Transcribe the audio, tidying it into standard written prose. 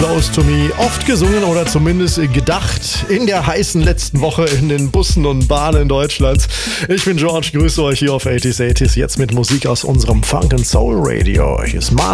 Close to Me. Oft gesungen oder zumindest gedacht in der heißen letzten Woche in den Bussen und Bahnen Deutschlands. Ich bin George, grüße euch hier auf 80s, jetzt mit Musik aus unserem Funk and Soul Radio. Hier ist